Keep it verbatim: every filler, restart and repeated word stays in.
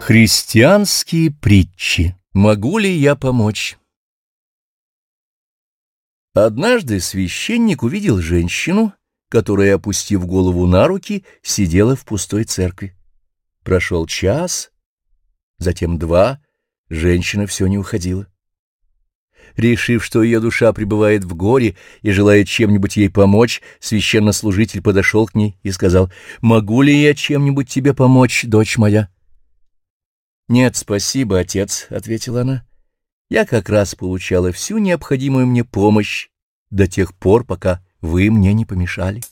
Христианские притчи. Могу ли я помочь? Однажды священник увидел женщину, которая, опустив голову на руки, сидела в пустой церкви. Прошел час, затем два, женщина все не уходила. Решив, что ее душа пребывает в горе и желает чем-нибудь ей помочь, священнослужитель подошел к ней и сказал: «Могу ли я чем-нибудь тебе помочь, дочь моя?» «Нет, спасибо, отец», — ответила она. «Я как раз получала всю необходимую мне помощь до тех пор, пока вы мне не помешали».